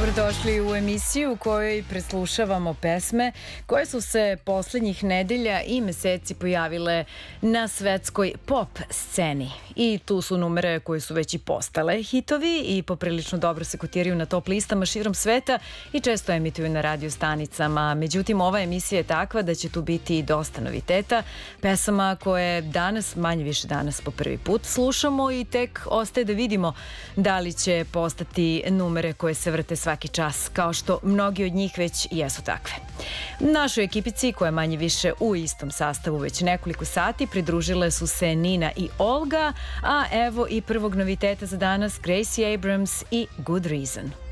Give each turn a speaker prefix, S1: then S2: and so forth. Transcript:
S1: Dobrodošli u emisiju u kojoj preslušavamo pesme koje su se poslednjih nedelja i meseci pojavile na svetskoj pop sceni. I tu su numere koje su već i postale hitovi i poprilično dobro se kotiraju na top listama širom sveta i često emituju na radio stanicama. Međutim, ova emisija je takva da će tu biti i dosta noviteta, pesama koje danas, manje više danas po prvi put slušamo i tek ostaje da vidimo da li će postati numere koje se vrte svaki čas, kao što mnogi od njih već jesu takve. Našoj ekipici, koja je manje više u istom sastavu već nekoliko sati, pridružile su se Nina i Olga, a evo i prvog noviteta za danas, Gracie Abrams i Good Reason.